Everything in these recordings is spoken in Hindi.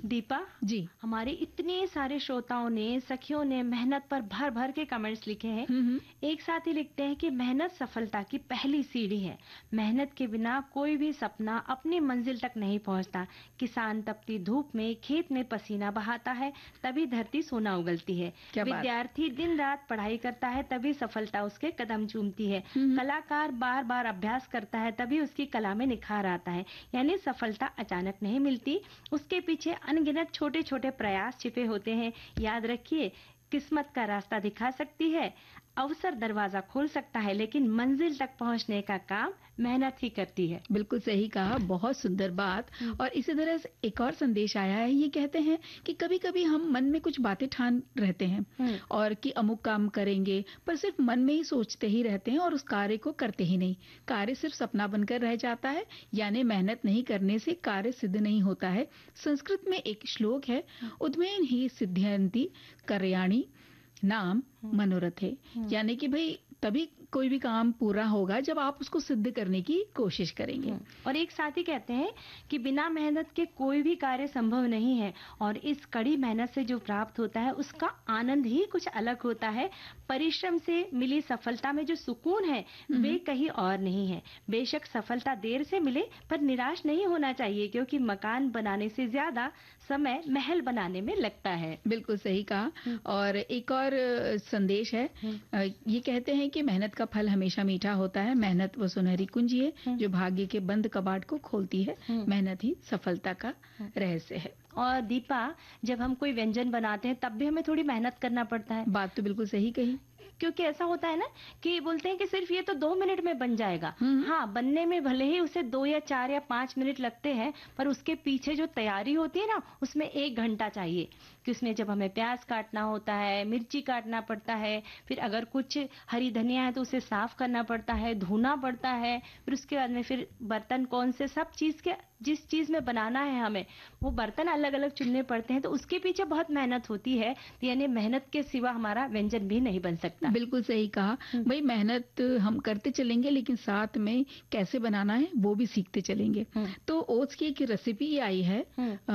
दीपा, जी। हमारे इतने सारे श्रोताओं ने, सखियों ने मेहनत पर भर भर के कमेंट्स लिखे हैं। हम्म। एक साथ ही लिखते हैं कि मेहनत सफलता की पहली सीढ़ी है। मेहनत के बिना कोई भी सपना अपनी मंजिल तक नहीं पहुंचता। किसान तपती धूप में खेत में पसीना बहाता है, तभी धरती सोना उगलती है। क्या बात। विद्यार्थी दिन रात पढ़ाई करता है, तभी सफलता उसके कदम चूमती है। कलाकार बार बार अभ्यास करता है, तभी उसकी कला में निखार आता है। यानी सफलता अचानक नहीं मिलती, उसके पीछे अनगिनत छोटे छोटे प्रयास छिपे होते हैं। याद रखिए, किस्मत का रास्ता दिखा सकती है, अवसर दरवाजा खोल सकता है, लेकिन मंजिल तक पहुंचने का काम मेहनत ही करती है। बिल्कुल सही कहा, बहुत सुंदर बात। और इसी तरह से एक और संदेश आया है, ये कहते हैं कि कभी कभी हम मन में कुछ बातें ठान रहते हैं और कि अमुक काम करेंगे, पर सिर्फ मन में ही सोचते ही रहते हैं और उस कार्य को करते ही नहीं। कार्य सिर्फ सपना बनकर रह जाता है। यानी मेहनत नहीं करने से कार्य सिद्ध नहीं होता है। संस्कृत में एक श्लोक है, उद्मेन ही सिद्ध्यन्ति कार्याणि नाम मनोरथ है। यानी कि भाई तभी कोई भी काम पूरा होगा जब आप उसको सिद्ध करने की कोशिश करेंगे। और एक साथी कहते हैं कि बिना मेहनत के कोई भी कार्य संभव नहीं है, और इस कड़ी मेहनत से जो प्राप्त होता है उसका आनंद ही कुछ अलग होता है। परिश्रम से मिली सफलता में जो सुकून है वे कहीं और नहीं है। बेशक सफलता देर से मिले, पर निराश नहीं होना चाहिए, क्योंकि मकान बनाने से ज्यादा समय महल बनाने में लगता है। बिल्कुल सही कहा। और एक और संदेश है, ये कहते हैं कि मेहनत का फल हमेशा मीठा होता है। मेहनत वो सुनहरी कुंजी है जो भाग्य के बंद कबाड़ को खोलती है। मेहनत ही सफलता का रहस्य है। और दीपा, जब हम कोई व्यंजन बनाते हैं तब भी हमें थोड़ी मेहनत करना पड़ता है। बात तो बिल्कुल सही कही। क्योंकि ऐसा होता है ना कि बोलते हैं कि सिर्फ ये तो 2 मिनट में बन जाएगा। हाँ, बनने में भले ही उसे 2 या 4 या 5 मिनट लगते हैं, पर उसके पीछे जो तैयारी होती है ना, उसमें 1 घंटा चाहिए। कि उसमें जब हमें प्याज काटना होता है, मिर्ची काटना पड़ता है, फिर अगर कुछ हरी धनिया है तो उसे साफ करना पड़ता है, धोना पड़ता है, फिर उसके बाद में फिर बर्तन कौन से, सब चीज के जिस चीज में बनाना है हमें, वो बर्तन अलग अलग चुनने पड़ते हैं। तो उसके पीछे बहुत मेहनत होती है। यानी मेहनत के सिवा हमारा व्यंजन भी नहीं बन सकता। बिल्कुल सही कहा। भाई मेहनत हम करते चलेंगे, लेकिन साथ में कैसे बनाना है वो भी सीखते चलेंगे। तो ओट्स की एक रेसिपी आई है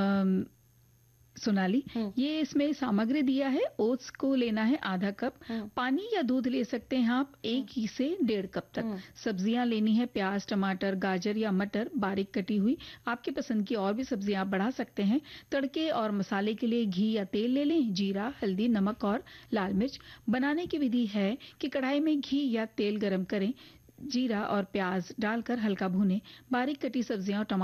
सोनाली, ये इसमें सामग्री दिया है। ओट्स को लेना है आधा कप, पानी या दूध ले सकते हैं आप 1 से 1.5 कप तक। सब्जियां लेनी है, प्याज, टमाटर, गाजर या मटर बारीक कटी हुई। आपकी पसंद की और भी सब्जियां आप बढ़ा सकते हैं। तड़के और मसाले के लिए घी या तेल ले लें, जीरा, हल्दी, नमक और लाल मिर्च। बनाने की विधि है कि कढ़ाई में घी या तेल गरम करें, जीरा और प्याज डालकर हल्का भूनें, बारीक कटी सब्जियां और टमाटर